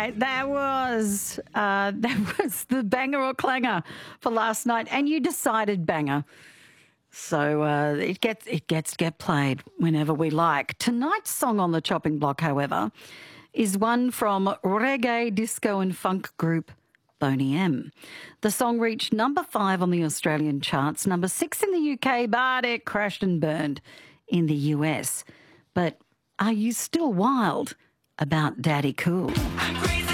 right, that was the banger or clanger for last night, and you decided banger. So it gets to get played whenever we like. Tonight's song on the chopping block, however, is one from reggae, disco and funk group Boney M. The song reached number 5 on the Australian charts, number 6 in the UK, but it crashed and burned in the US. But are you still wild about Daddy Cool? I'm crazy.